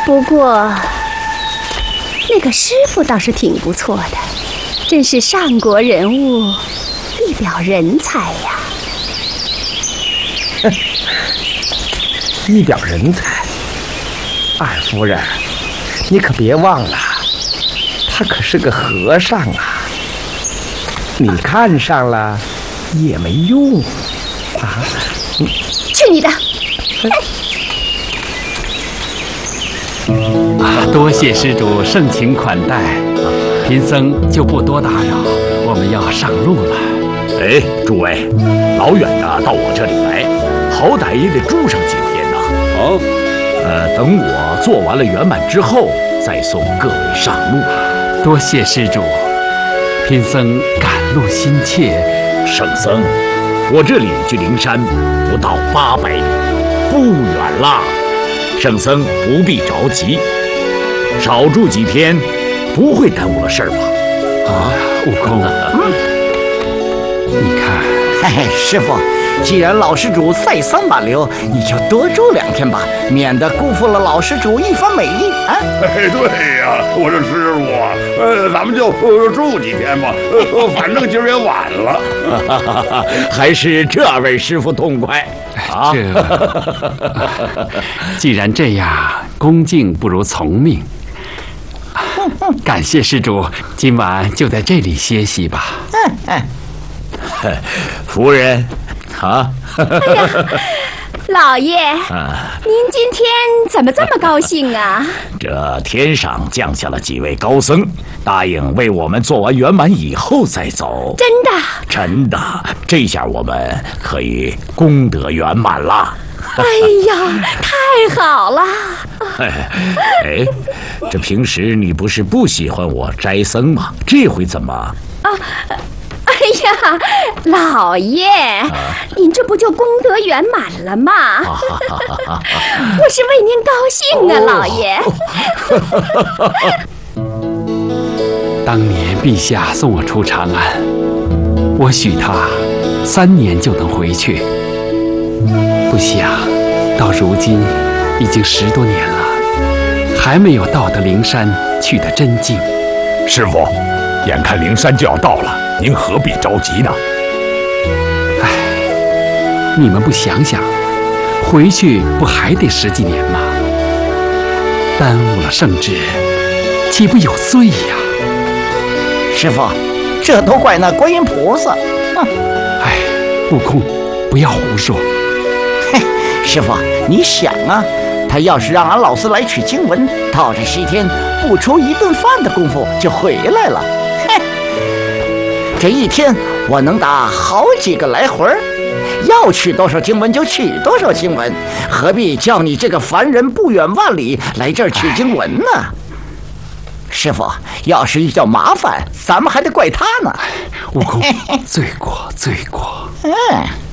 不过那个师傅倒是挺不错的，真是上国人物，一表人才呀。 一表人才，二夫人，你可别忘了，他可是个和尚啊！你看上了也没用啊！ 去你的！ 多谢施主盛情款待，贫僧就不多打扰，我们要上路了。 哎，诸位，老远的到我这里来，好歹也得住上几天呐。等我做完了圆满之后，再送各位上路。 多谢施主，贫僧赶路心切。 圣僧，我这里距灵山不到800里，不远啦。圣僧不必着急，少住几天，不会耽误了事儿吧？ 啊，悟空，你看， 嘿，师傅，既然老施主再三挽留，你就多住2天吧，免得辜负了老施主一番美意啊！ 对呀，我说师傅，咱们就住几天吧，反正今儿也晚了。 还是这位师傅痛快啊！ 既然这样，恭敬不如从命。感谢施主，今晚就在这里歇息吧。 夫人，啊！ 哎呀，老爷，您今天怎么这么高兴啊？ 这天上降下了几位高僧，答应为我们做完圆满以后再走。 真的？ 真的，这下我们可以功德圆满了。 哎呀，太好了！ 哎，这平时你不是不喜欢我斋僧吗？这回怎么？ 哎呀，老爷，您这不就功德圆满了吗？我是为您高兴啊，老爷。 当年陛下送我出长安，我许他3年就能回去，不想到如今已经10多年了，还没有到得灵山去得真境。 师傅，眼看灵山就要到了，您何必着急呢？ 唉，你们不想想，回去不还得10几年吗？耽误了圣旨，岂不有罪呀？ 师傅，这都怪那观音菩萨。 哎，悟空，不要胡说。 嘿，师傅，你想啊，他要是让俺老师来取经文，到这西天不出1顿饭的功夫就回来了。嘿，这一天我能打好几个来回，要取多少经文就取多少经文，何必叫你这个凡人不远万里来这儿取经文呢？师傅，要是遇到麻烦，咱们还得怪他呢。 悟空，罪过，罪过。